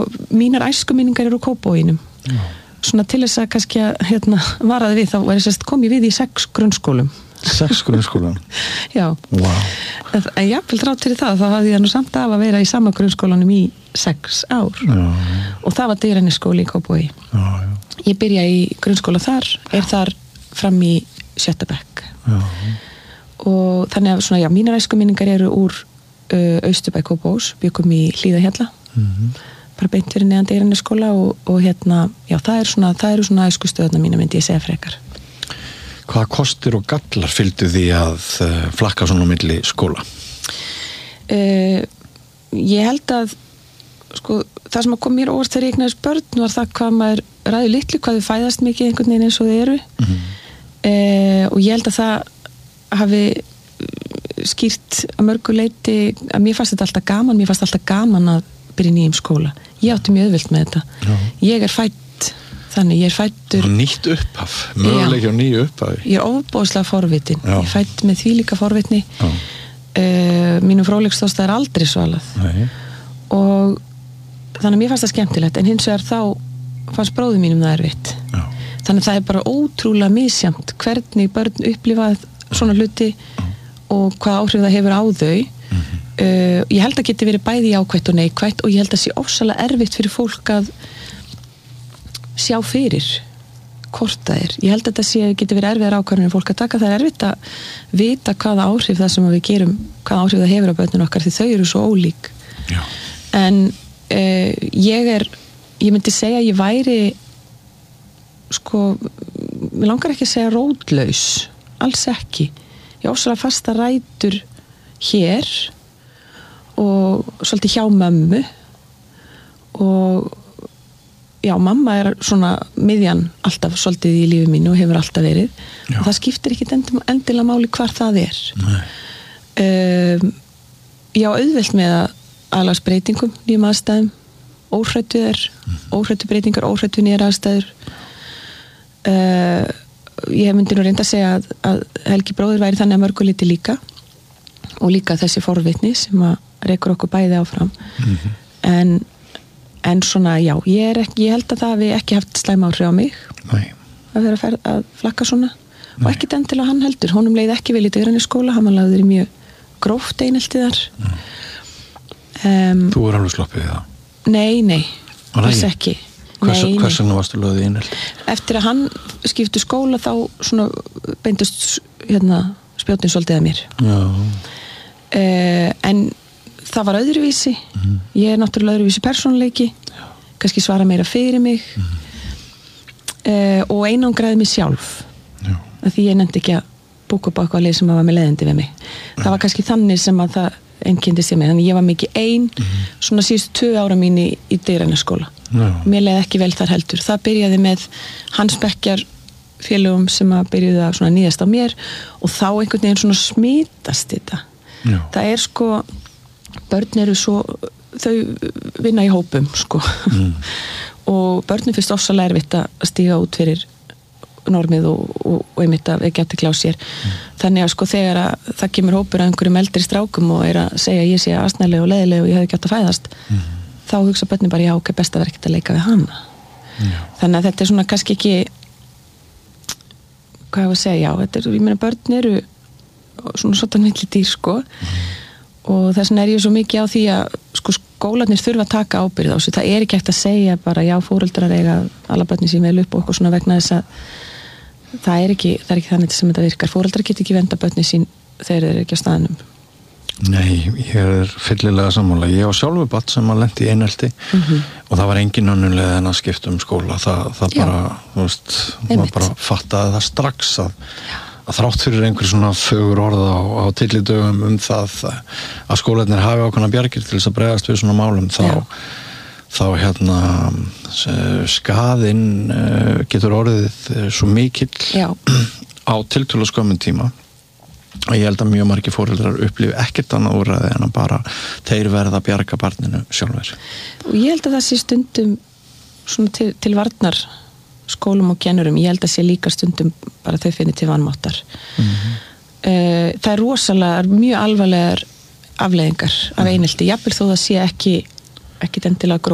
mínar æskuminningar eru úr Kópavoginum. Svona til þess að kannski varaði við, þá var kom ég við í 6 grunnskólum. 6 grunnskólan? Já. Wow. En jafnvel þrátt fyrir það, þá hafði ég nú samt af að vera í sama grunnskólanum í 6 ár. Já. Og það var Digranesskóli í Kópavogi. Já. Ég byrjaði í grunnskóla þar, þar fram í 7. bekk. Já. Og þannig að svona, já, mínar æskuminningar eru úr Austurbæ Kópavógs, byggum í Hlíðahjalla. Bara beint fyrir neðan Digranesskóla og já, það eru svona æskustöðuna mína, myndi ég segja frekar. Hvaða kostir og gallar fylgdu því að flakka svona á milli skóla? Ég held að það sem kom mér óvart þegar ég eignaðist börn var það hvað maður ræður litlu, hvað þau fæðast mikið einhvern veginn eins og þau eru. Og ég held að það hafi skýrt að mörgu leyti að mér fannst þetta alltaf gaman að byrja í nýjum skóla. Ég átti mjög auðvelt með þetta. Já. Ég fædd þannig, ég fæddur nýtt upphaf, möguleiki á nýju upphafi. Ég ofboðslega forvitin. Ég fædd með þvílíka forvitni. Mínum fróðleiksþorsta aldrei svalað. Nei. Og þannig að mér fannst það skemmtilegt, en hins vegar þá fannst bróður mínum það erfitt. Já. Þannig að það bara ótrúlega misjafnt hvernig börn upplifað svona hluti og hvað áhrif það hefur á þau. Ég held að geti verið bæði jákvætt og neikvætt og ég held að sé ofsalega erfitt fyrir fólk að sjá fyrir hvort það ég held að þetta geti verið erfiðar ákvarðanir fólk að taka, það erfitt að vita hvaða áhrif það sem við gerum, hvaða áhrif það hefur á börnunum okkar, því þau eru svo ólík. Já. En ég myndi segja að ég væri mér langar ekki að segja rótlaus, alls ekki. Ég ofsalega fasta rætur hér og svolítið hjá mömmu og já, mamma svona miðjan alltaf svolítið í lífi mínu og hefur alltaf verið. Já. Og það skiptir ekki endilega máli hvar það Já, auðvelt með að aðlagsbreytingum, nýjum aðstæðum, óhrættu breytingar, óhrættu nýjar aðstæður. Ég myndi nú reynda að segja að Helgi bróðir væri þannig að mörgu liti líka og líka þessi forvitni sem að rekur okkur bæði áfram. En svona, já, ég held að það hafi ekki haft slæma áhrif á mig. Nei. Að vera að flakka svona. Nei. Og ekki den til að hann heldur. Honum leið ekki vel í Digranesskóla, hann var lagður í mjög gróft einelti þar. Þú er alveg sloppið við það? Nei, alls ekki. Hvers vegna varstu lögð í einelti? Eftir að hann skipti skóla þá svona beindust spjótin svolítið að mér. Já. En það var öðruvísi. Ég er náttúrulega öðruvísi persónuleiki, kannski svara meira fyrir mig og einangraði mig sjálf. Því ég nefndi ekki að búka upp á eitthvað leið sem var með leiðindi við mig. Það var kannski þannig sem að það einkennist ég með, þannig ég var mikið svona síðustu 2 ára mín í Digranesskóla. Mér leið ekki vel þar heldur. Það byrjaði með hans bekkjar félögum sem að byrjuði að svona níðast á mér og þá einhvern veginn svona smitast þetta. Já. Það börn eru svo, þau vinna í hópum og börnum fyrst ofsalega erfitt að stíga út fyrir normið og einmitt að ekki athygli á sér. Þannig að þegar að það kemur hópur af einhverjum eldri strákum og er að segja að ég sé asnaleg og leiðileg og ég hef ekki átt að fæðast, þá hugsa börnin bara, já, ok, best að vera ekkert að leika við hana. Þannig að þetta svona kannski ekki hvað ég var að segja, já, ég meina börn eru svona svona milli dýr og þess vegna ég svo mikið á því að skólarnir þurfa að taka ábyrgð á þessu. Það ekki hægt að segja bara já, foreldrar eiga alla börnin sín vel upp og eitthvað svona vegna þess að það ekki þannig sem þetta virkar. Foreldrar geta ekki vernda börnin sín þegar þeir ekki á staðnum. Nei, ég er fyllilega sammála. Ég var sjálfur barn sem að lenti í einelti og það var engin önnulega en að skipta skóla. Það bara, maður bara fattaði það strax að þrátt fyrir einhver svona fögur orða á tyllidögum það að skólarnir hafi ákveðna bjargir til þess að bregðast við svona málum þá skaðinn getur orðið svo mikill á tiltölulega skömmun tíma og ég held að mjög margir foreldrar upplifi ekkert annað úrræði en að bara þeir verða að bjarga barninu sjálfur. Og ég held að það sé stundum svona til varnar skólum og kennurum, ég held að sé líka stundum bara þau finni til vanmáttar. Það rosalega, mjög alvarlegar afleiðingar af einelti, jafnvel þó það sé ekki endilega